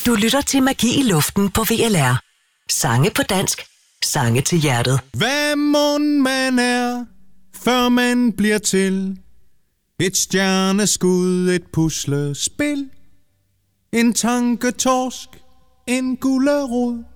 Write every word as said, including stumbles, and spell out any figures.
Du lytter til Magi i Luften på V L R. Sange på dansk, sange til hjertet. Hvad mon man er, før man bliver til? Et stjerneskud, et puslespil, en tanketorsk, en gulerod.